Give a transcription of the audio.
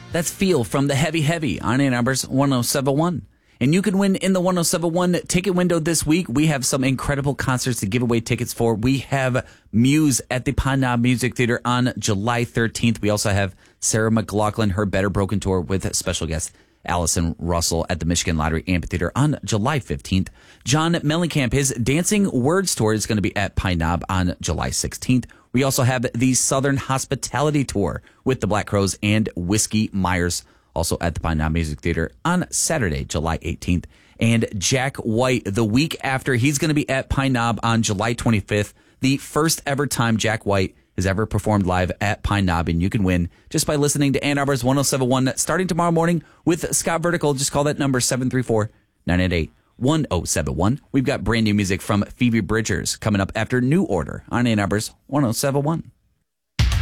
That's Feel from the Heavy Heavy on Ann Arbor's 1071. And you can win in the 1071 ticket window this week. We have some incredible concerts to give away tickets for. We have Muse at the Pine Knob Music Theater on July 13th. We also have Sarah McLachlan, her Better Broken Tour with special guest Allison Russell at the Michigan Lottery Amphitheater on July 15th. John Mellencamp, his Dancing Words Tour is going to be at Pine Knob on July 16th. We also have the Southern Hospitality Tour with the Black Crowes and Whiskey Myers, also at the Pine Knob Music Theater on Saturday, July 18th. And Jack White, the week after, he's going to be at Pine Knob on July 25th, the first ever time Jack White has ever performed live at Pine Knob, and you can win just by listening to Ann Arbor's 1071 starting tomorrow morning with Scott Vertical. Just call that number 734-988-1071. We've got brand new music from Phoebe Bridgers coming up after New Order on Ann Arbor's 1071.